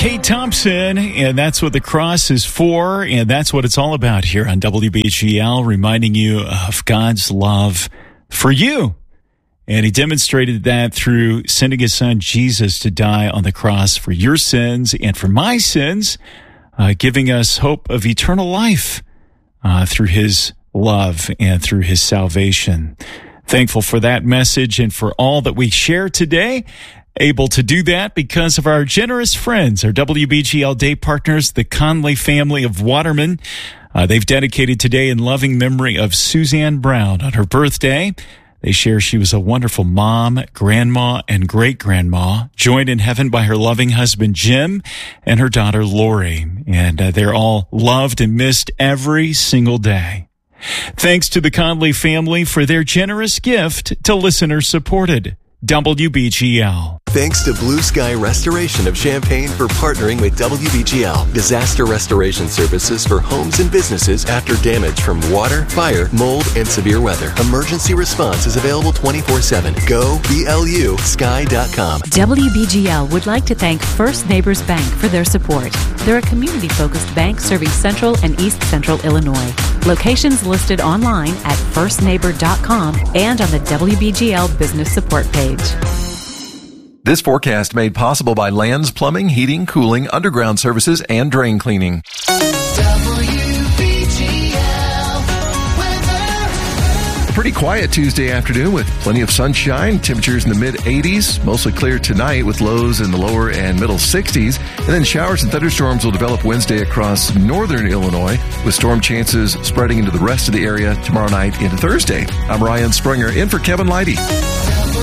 Kate Thompson, and that's what the cross is for, and that's what it's all about here on WBGL, reminding you of God's love for you. And he demonstrated that through sending his son Jesus to die on the cross for your sins and for my sins, giving us hope of eternal life through his love and through his salvation. Thankful for that message and for all that we share today. Able to do that because of our generous friends, our WBGL Day partners, the Conley family of Waterman. They've dedicated today in loving memory of Suzanne Brown on her birthday. They share she was a wonderful mom, grandma, and great-grandma, joined in heaven by her loving husband, Jim, and her daughter, Lori. And they're all loved and missed every single day. Thanks to the Conley family for their generous gift to listener-supported WBGL. Thanks to Blue Sky Restoration of Champaign for partnering with WBGL. Disaster restoration services for homes and businesses after damage from water, fire, mold, and severe weather. Emergency response is available 24/7. Go BLUSky.com. WBGL would like to thank First Neighbors Bank for their support. They're a community-focused bank serving Central and East Central Illinois. Locations listed online at firstneighbor.com and on the WBGL Business Support page. This forecast made possible by Lands Plumbing, Heating, Cooling, Underground Services, and Drain Cleaning. A pretty quiet Tuesday afternoon with plenty of sunshine. Temperatures in the mid-80s, mostly clear tonight with lows in the lower and middle 60s. And then showers and thunderstorms will develop Wednesday across northern Illinois, with storm chances spreading into the rest of the area tomorrow night into Thursday. I'm Ryan Springer, in for Kevin Leidy.